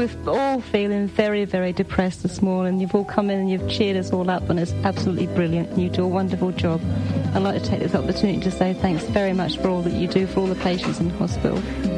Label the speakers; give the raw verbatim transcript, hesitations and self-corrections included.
Speaker 1: were all feeling very, very depressed this morning. You've all come in and you've cheered us all up, and it's absolutely brilliant. You do a wonderful job. I'd like to take this opportunity to say thanks very much for all that you do for all the patients in hospital.